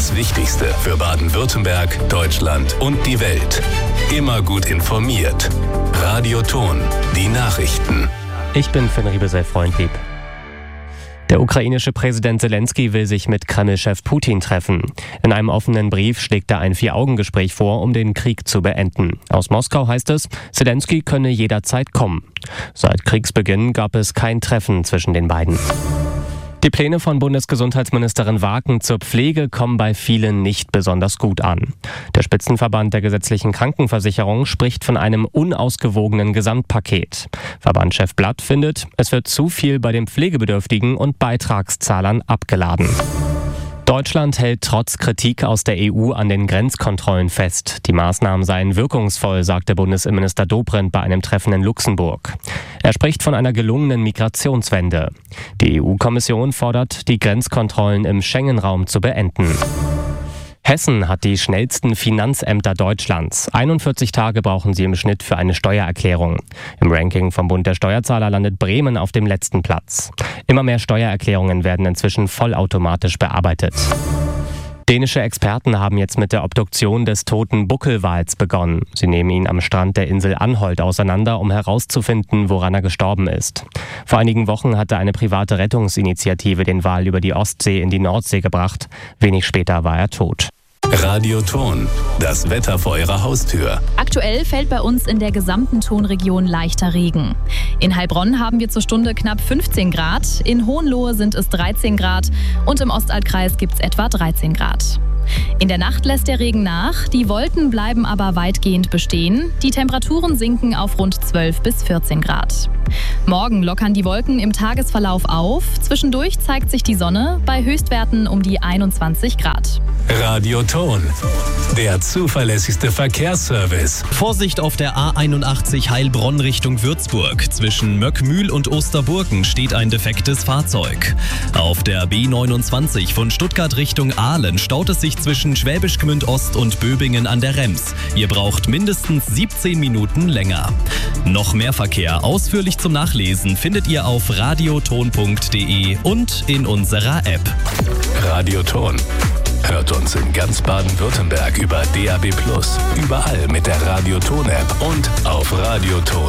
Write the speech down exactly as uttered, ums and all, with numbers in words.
Das Wichtigste für Baden-Württemberg, Deutschland und die Welt. Immer gut informiert. Radio Ton, die Nachrichten. Ich bin Finn Riebesell-Freundlieb. Der ukrainische Präsident Zelensky will sich mit Kreml-Chef Putin treffen. In einem offenen Brief schlägt er ein Vier-Augen-Gespräch vor, um den Krieg zu beenden. Aus Moskau heißt es, Zelensky könne jederzeit kommen. Seit Kriegsbeginn gab es kein Treffen zwischen den beiden. Die Pläne von Bundesgesundheitsministerin Waken zur Pflege kommen bei vielen nicht besonders gut an. Der Spitzenverband der gesetzlichen Krankenversicherung spricht von einem unausgewogenen Gesamtpaket. Verbandschef Blatt findet, es wird zu viel bei den Pflegebedürftigen und Beitragszahlern abgeladen. Deutschland hält trotz Kritik aus der E U an den Grenzkontrollen fest. Die Maßnahmen seien wirkungsvoll, sagte Bundesinnenminister Dobrindt bei einem Treffen in Luxemburg. Er spricht von einer gelungenen Migrationswende. Die E U-Kommission fordert, die Grenzkontrollen im Schengen-Raum zu beenden. Hessen hat die schnellsten Finanzämter Deutschlands. einundvierzig Tage brauchen sie im Schnitt für eine Steuererklärung. Im Ranking vom Bund der Steuerzahler landet Bremen auf dem letzten Platz. Immer mehr Steuererklärungen werden inzwischen vollautomatisch bearbeitet. Dänische Experten haben jetzt mit der Obduktion des toten Buckelwals begonnen. Sie nehmen ihn am Strand der Insel Anholt auseinander, um herauszufinden, woran er gestorben ist. Vor einigen Wochen hatte eine private Rettungsinitiative den Wal über die Ostsee in die Nordsee gebracht. Wenig später war er tot. Radio Ton, das Wetter vor Ihrer Haustür. Aktuell fällt bei uns in der gesamten Tonregion leichter Regen. In Heilbronn haben wir zur Stunde knapp fünfzehn Grad, in Hohenlohe sind es dreizehn Grad und im Ostalbkreis gibt es etwa dreizehn Grad. In der Nacht lässt der Regen nach, die Wolken bleiben aber weitgehend bestehen. Die Temperaturen sinken auf rund zwölf bis vierzehn Grad. Morgen lockern die Wolken im Tagesverlauf auf. Zwischendurch zeigt sich die Sonne bei Höchstwerten um die einundzwanzig Grad. Radio Ton, der zuverlässigste Verkehrsservice. Vorsicht auf der A einundachtzig Heilbronn Richtung Würzburg. Zwischen Möckmühl und Osterburgen steht ein defektes Fahrzeug. Auf der B neunundzwanzig von Stuttgart Richtung Aalen staut es sich zwischen Schwäbisch Gmünd Ost und Böbingen an der Rems. Ihr braucht mindestens siebzehn Minuten länger. Noch mehr Verkehr ausführlich zum Nachlesen findet ihr auf radioton punkt de und in unserer App. Radio Ton. Hört uns in ganz Baden-Württemberg über D A B plus, überall mit der Radio Ton App und auf radioton